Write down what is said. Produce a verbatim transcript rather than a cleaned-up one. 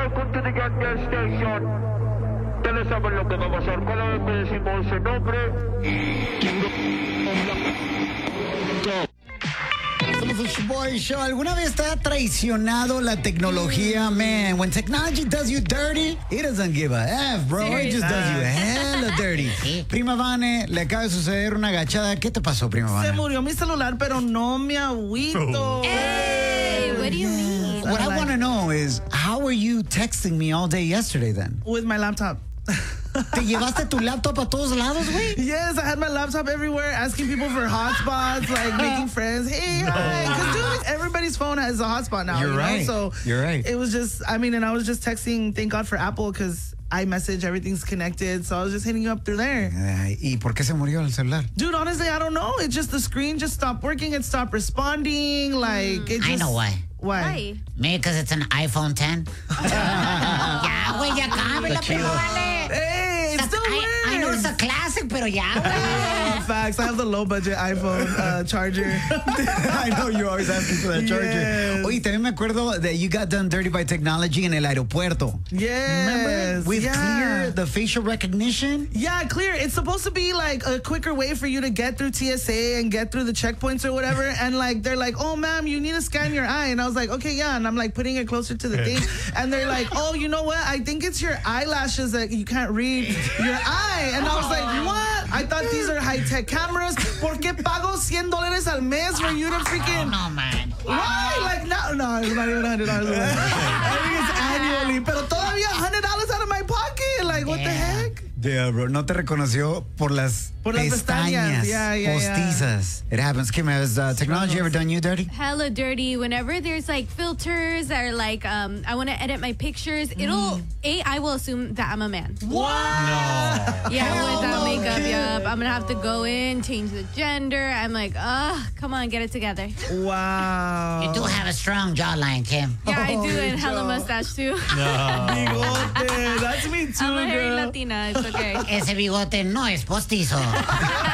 welcome to the Gas Station. Ustedes saben lo que va a pasar. Cada vez que decimos ese nombre. Somos el Shoboy Show. ¿Alguna vez te ha traicionado la tecnología? Man, when technology does you dirty, it doesn't give a F, bro. It just does you hella dirty. Prima Vane, le acaba de suceder una agachada. ¿Qué te pasó, Prima Vane? Se murió mi celular, pero no me agüito. Hey, what do you mean? What I want to know is, how were you texting me all day yesterday then? With my laptop. ¿Te llevaste tu laptop a todos lados, güey? Yes, I had my laptop everywhere, asking people for hotspots, like making friends. Hey, hi. Because dude, everybody's phone has a hotspot now. You're you right. Know? So You're right. It was just, I mean, and I was just texting, thank God for Apple, because iMessage, everything's connected. So I was just hitting you up through there. Ay, ¿y por qué se murió el celular? Dude, honestly, I don't know. It's just the screen just stopped working. It stopped responding. Like, it just... I know why. Why? Why? Maybe because it's an iPhone ten. Ya, güey, ya cámbiala, Prima Vane. Hey, it still I, works. I know it's a classic, pero ya, güey. Facts. I have the low budget iPhone uh, charger. I know you're always asking for that charger. Yes. Oye, también me acuerdo that you got done dirty by technology en el aeropuerto. Yes. Remember? With yeah. Clear, the facial recognition. Yeah, Clear. It's supposed to be like a quicker way for you to get through T S A and get through the checkpoints or whatever. And like, they're like, oh, ma'am, you need to scan your eye. And I was like, okay, yeah. And I'm like putting it closer to the thing. And they're like, oh, you know what? I think it's your eyelashes that you can't read your eye. And I was like, what? I thought these are high-tech cameras. ¿Por qué pago cien dólares al mes for you to freaking... No, man. Why? Like, no, no, it's not even one hundred dollars. I think it's annually. Pero todavía one hundred dollars out of my pocket. Like, what Yeah. the heck? Yeah, bro. No te reconoció por las Por las pestañas pestañas. Yeah, yeah, postizas. It happens. Kim, has uh, technology ever done you dirty? Hella dirty. Whenever there's like filters or like um, I want to edit my pictures, it'll a I will assume that I'm a man. What? Yeah, Hell without no, makeup. kid. Yup. I'm gonna have to go in, change the gender. I'm like, ah, come on, get it together. Wow. You do have a strong jawline, Kim. Yeah, I do, Oh, and hella Joe. mustache too. Bigote. That's me too, I'm a hairy girl. Latina. It's okay. Ese bigote no es postizo.